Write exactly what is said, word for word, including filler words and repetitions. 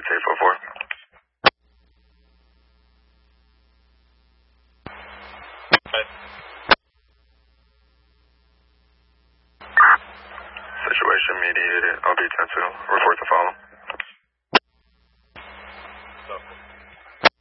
eight four four. Situation mediated, L B ten two. Report to follow.